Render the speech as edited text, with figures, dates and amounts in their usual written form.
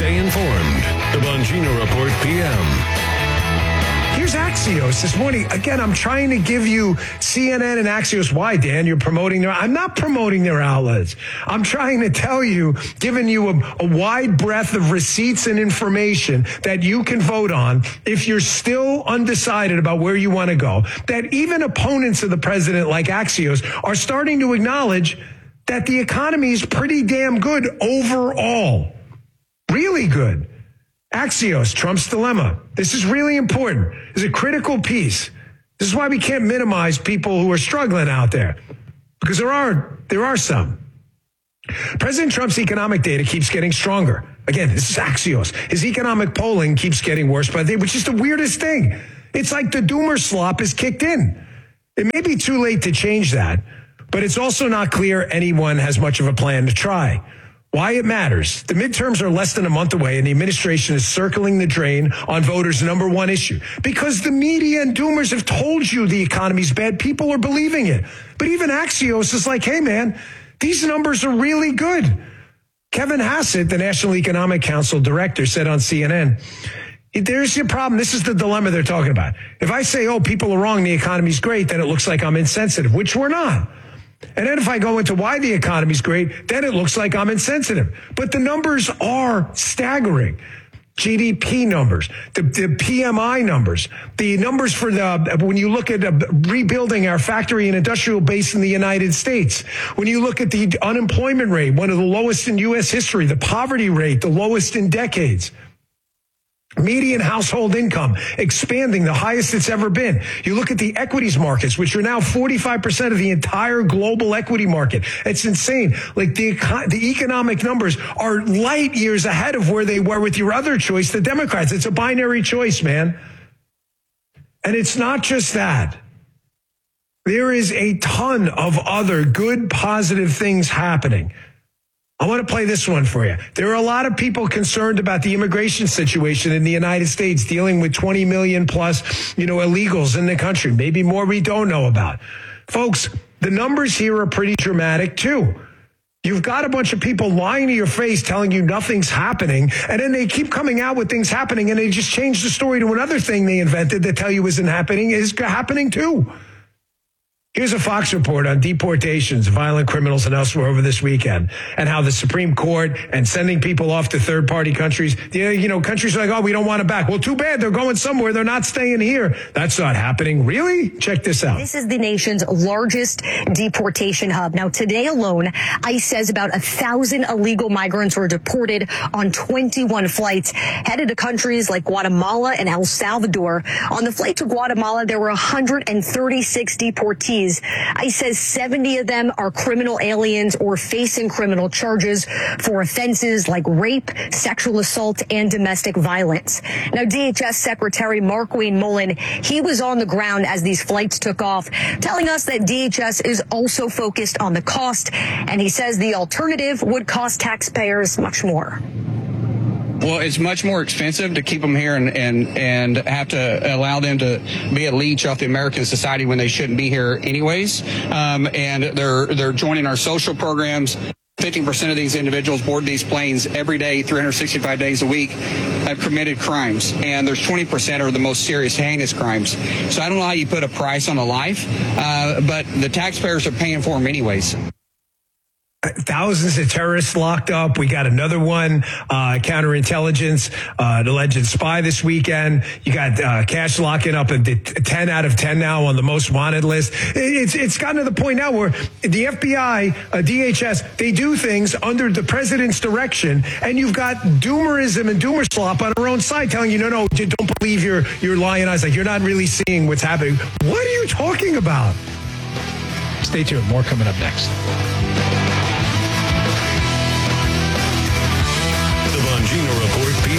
Stay informed. The Bongino Report PM. Here's Axios this morning. Again, I'm trying to give you CNN and Axios. Why, Dan? You're promoting their... I'm not promoting their outlets. I'm trying to tell you, giving you a wide breadth of receipts and information that you can vote on if you're still undecided about where you want to go. That even opponents of the president like Axios are starting to acknowledge that the economy is pretty damn good overall. Really good. Axios, Trump's dilemma. This is really important. It's a critical piece. This is why we can't minimize people who are struggling out there, because there are some. President Trump's economic data keeps getting stronger. Again, this is Axios. His economic polling keeps getting worse by the day, which is the weirdest thing. It's like the doomer slop is kicked in. It may be too late to change that, but it's also not clear anyone has much of a plan to try. Why it matters. The midterms are less than a month away, and the administration is circling the drain on voters' number one issue. Because the media and doomers have told you the economy's bad. People are believing it. But even Axios is like, hey, man, these numbers are really good. Kevin Hassett, the National Economic Council director, said on CNN, there's your problem. This is the dilemma they're talking about. If I say, oh, people are wrong, the economy's great, then it looks like I'm insensitive, which we're not. And then if I go into why the economy's great, then it looks like I'm insensitive. But the numbers are staggering. GDP numbers, the PMI numbers, the numbers for when you look at rebuilding our factory and industrial base in the United States, when you look at the unemployment rate, one of the lowest in U.S. history, the poverty rate, the lowest in decades. Median household income expanding, the highest it's ever been. You look at the equities markets, which are now 45% of the entire global equity market. It's insane. Like the economic numbers are light years ahead of where they were with your other choice, the Democrats. It's a binary choice, man. And it's not just that. There is a ton of other good, positive things happening. I want to play this one for you. There are a lot of people concerned about the immigration situation in the United States, dealing with 20 million plus, illegals in the country, maybe more we don't know about. Folks, the numbers here are pretty dramatic too. You've got a bunch of people lying to your face telling you nothing's happening, and then they keep coming out with things happening, and they just change the story to another thing they invented that tell you isn't happening is happening too. Here's a Fox report on deportations of violent criminals and elsewhere over this weekend, and how the Supreme Court and sending people off to third-party countries. Countries are like, oh, we don't want them back. Well, too bad. They're going somewhere. They're not staying here. That's not happening. Really? Check this out. This is the nation's largest deportation hub. Now, today alone, ICE says about 1,000 illegal migrants were deported on 21 flights headed to countries like Guatemala and El Salvador. On the flight to Guatemala, there were 136 deportees. ICE says 70 of them are criminal aliens or facing criminal charges for offenses like rape, sexual assault, and domestic violence. Now, DHS Secretary Markwayne Mullin, he was on the ground as these flights took off, telling us that DHS is also focused on the cost, and he says the alternative would cost taxpayers much more. Well, it's much more expensive to keep them here and have to allow them to be a leech off the American society when they shouldn't be here anyways. And they're joining our social programs. 50% of these individuals board these planes every day, 365 days a week, have committed crimes. And there's 20% are the most serious, heinous crimes. So I don't know how you put a price on a life, but the taxpayers are paying for them anyways. Thousands of terrorists locked up. We got another one, counterintelligence, an alleged spy this weekend. You got Cash locking up at 10 out of 10 now on the most wanted list. It's gotten to the point now where the FBI, DHS, they do things under the president's direction, and you've got doomerism and doomer slop on our own side telling you, no, don't believe your lying eyes. Like, you're not really seeing what's happening. What are you talking about? Stay tuned. More coming up next. The Bongino